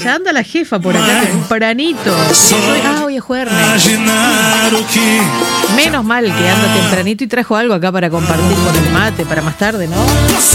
Ya anda la jefa por acá tempranito. Hoy es jueves. Menos mal que anda tempranito y trajo algo acá para compartir con el mate para más tarde, ¿no?